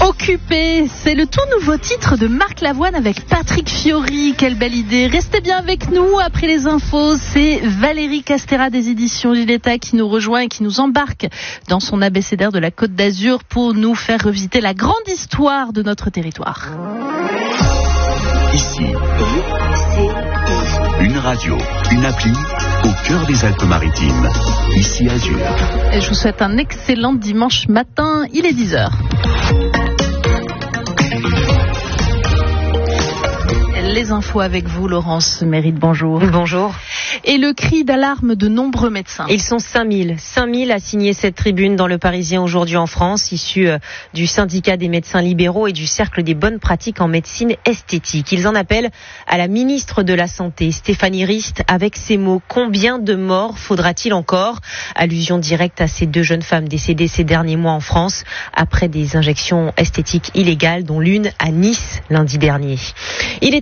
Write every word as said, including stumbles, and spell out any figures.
Occupé, c'est le tout nouveau titre de Marc Lavoine avec Patrick Fiori. Quelle belle idée. Restez bien avec nous après les infos. C'est Valérie Castera des éditions Giletta qui nous rejoint et qui nous embarque dans son abécédaire de la Côte d'Azur pour nous faire revisiter la grande histoire de notre territoire. Ici, une radio, une appli au cœur des Alpes-Maritimes. Ici Azur. Et je vous souhaite un excellent dimanche matin. Il est dix heures. Les infos avec vous, Laurence Mérite, bonjour. Bonjour. Et le cri d'alarme de nombreux médecins. Ils sont cinq mille. cinq mille à signer cette tribune dans le Parisien aujourd'hui en France, issue du syndicat des médecins libéraux et du cercle des bonnes pratiques en médecine esthétique. Ils en appellent à la ministre de la Santé, Stéphanie Rist, avec ces mots. Combien de morts faudra-t-il encore ? Allusion directe à ces deux jeunes femmes décédées ces derniers mois en France après des injections esthétiques illégales, dont l'une à Nice lundi dernier.